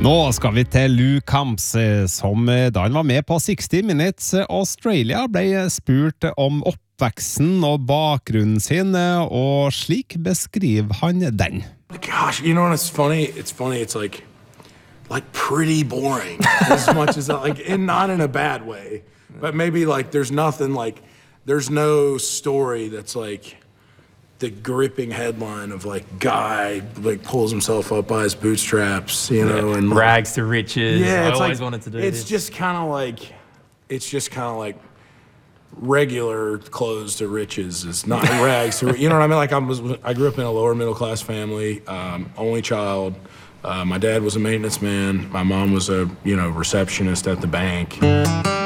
Nå skal vi til Lou Camps, som da han var med på 60 Minutes Australia ble spurt om oppveksten og bakgrunnen sin, og slik beskriver han den. Gosh, you know what's funny? It's funny, it's like pretty boring as much as like, and not in a bad way, but maybe like there's nothing like, there's no story that's like the gripping headline of like guy like pulls himself up by his bootstraps, you know, and like, rags to riches. Yeah, I it's always like, wanted to do it's this. just kind of like regular clothes to riches is not rags to, you know what I mean? Like I grew up in a lower middle class family, only child. My dad was a maintenance man. My mom was a, receptionist at the bank.